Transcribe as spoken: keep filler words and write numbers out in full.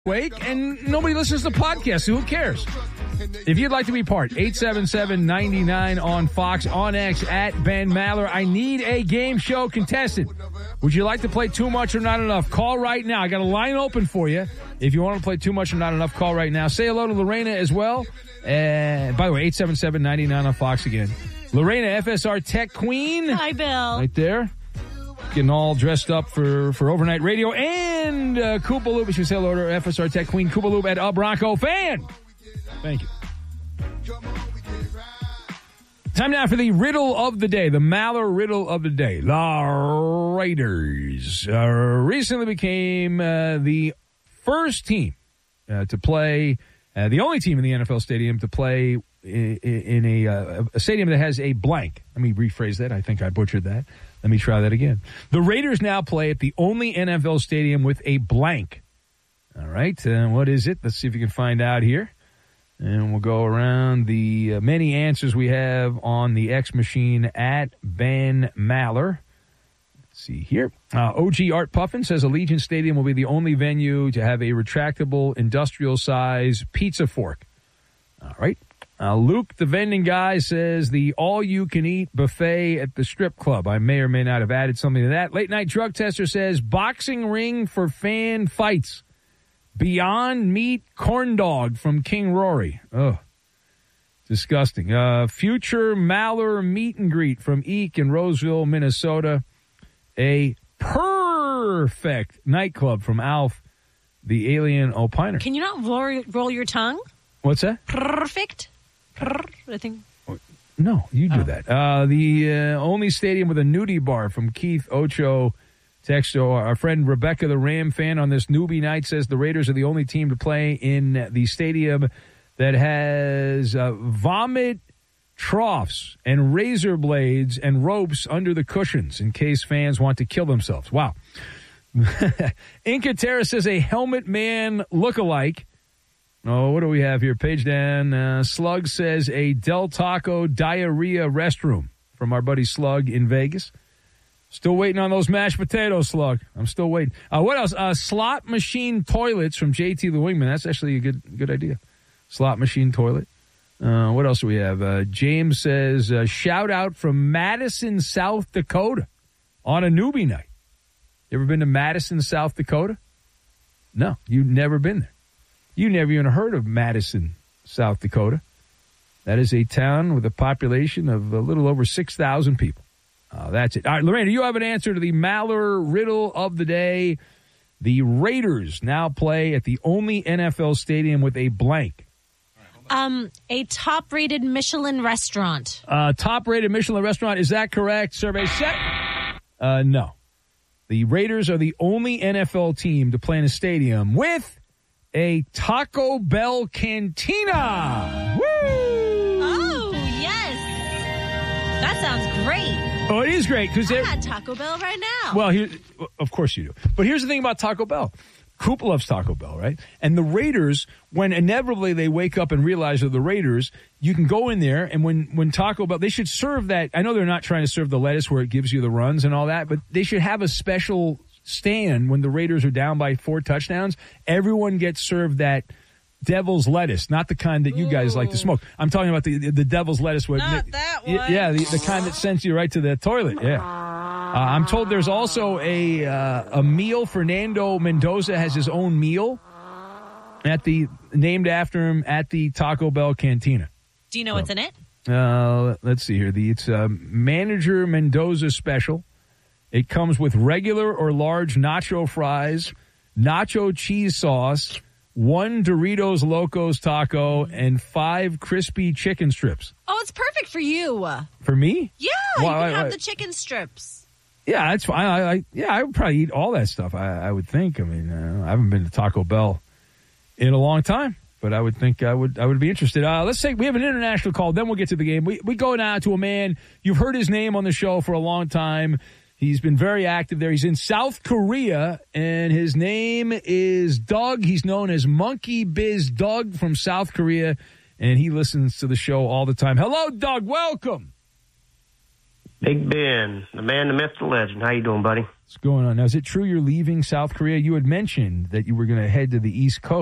Wake, and nobody listens to podcasts, so who cares? If you'd like to be part, eight seven seven, nine nine on Fox, on X, at Ben Maller. I need a game show contestant. Would you like to play Too Much or Not Enough? Call right now. I got a line open for you. If you want to play Too Much or Not Enough, call right now. Say hello to Lorena as well. Uh, by the way, eight seven seven, nine nine on Fox again. Lorena, F S R Tech Queen. Hi, Bill. Right there. Getting all dressed up for, for overnight radio. And uh, Koopa Loop, we should say hello to F S R Tech Queen, Koopa Loop at a Bronco fan. Thank you. Time now for the riddle of the day, the Maller riddle of the day. The Raiders uh, recently became uh, the first team uh, to play, uh, the only team in the N F L stadium to play in, in a, uh, a stadium that has a blank. Let me rephrase that. I think I butchered that. Let me try that again. The Raiders now play at the only N F L stadium with a blank. All right. Uh, what is it? Let's see if we can find out here. And we'll go around the uh, many answers we have on the X machine at Ben Maller. Let's see here. Uh, O G Art Puffin says Allegiant Stadium will be the only venue to have a retractable industrial-size pizza fork. All right. Uh, Luke, the vending guy, says the all-you-can-eat buffet at the strip club. I may or may not have added something to that. Late Night Drug Tester says boxing ring for fan fights. Beyond Meat corn dog from King Rory. Oh, disgusting. Uh, future Maller meet and greet from Eek in Roseville, Minnesota. A perfect nightclub from Alf, the alien opiner. Can you not roll, roll your tongue? What's that? Perfect. I think. No, you do oh. that. Uh, the uh, only stadium with a nudie bar from Keith Ocho. Texto, our friend Rebecca, the Ram fan, on this newbie night says the Raiders are the only team to play in the stadium that has uh, vomit troughs and razor blades and ropes under the cushions in case fans want to kill themselves. Wow. Inca Terra says a helmet man look-alike. Oh, what do we have here? Page down. Uh, Slug says a Del Taco diarrhea restroom from our buddy Slug in Vegas. Still waiting on those mashed potatoes, Slug. I'm still waiting. Uh, what else? Uh, slot machine toilets from J T the Wingman. That's actually a good good idea. Slot machine toilet. Uh, what else do we have? Uh, James says, uh, shout out from Madison, South Dakota on a newbie night. You ever been to Madison, South Dakota? No, you've never been there. You never even heard of Madison, South Dakota. That is a town with a population of a little over six thousand people. Uh, that's it. All right, Lorena, you have an answer to the Maller riddle of the day. The Raiders now play at the only N F L stadium with a blank. Um, a top-rated Michelin restaurant. Uh, top-rated Michelin restaurant. Is that correct? Survey set? Uh, no. The Raiders are the only N F L team to play in a stadium with a Taco Bell cantina. Woo! Oh, yes. That sounds great. Oh, it is great. I had Taco Bell right now. Well, here, of course you do. But here's the thing about Taco Bell. Coop loves Taco Bell, right? And the Raiders, when inevitably they wake up and realize they're the Raiders, you can go in there, and when, when Taco Bell, they should serve that. I know they're not trying to serve the lettuce where it gives you the runs and all that, but they should have a special stand when the Raiders are down by four touchdowns. Everyone gets served that devil's lettuce, not the kind that you guys Ooh. like to smoke. I'm talking about the the devil's lettuce. Where, not that one. Yeah, the, the kind that sends you right to the toilet. Yeah. Uh, I'm told there's also a uh, a meal. Fernando Mendoza has his own meal at the named after him at the Taco Bell Cantina. Do you know so, what's in it? Uh, let's see here. The it's a Manager Mendoza special. It comes with regular or large nacho fries, nacho cheese sauce, one Doritos Locos taco, and five crispy chicken strips. Oh, it's perfect for you. For me? Yeah, well, you can I, have I, the chicken strips. Yeah, that's fine. I, I, yeah, I would probably eat all that stuff, I, I would think. I mean, uh, I haven't been to Taco Bell in a long time, but I would think I would I would be interested. Uh, let's say we have an international call, then we'll get to the game. We, we go now to a man. You've heard his name on the show for a long time. He's been very active there. He's in South Korea, and his name is Doug. He's known as Monkey Biz Doug from South Korea, and he listens to the show all the time. Hello, Doug. Welcome. Big Ben, the man, the myth, the legend. How you doing, buddy? What's going on? Now, is it true you're leaving South Korea? You had mentioned that you were going to head to the East Coast.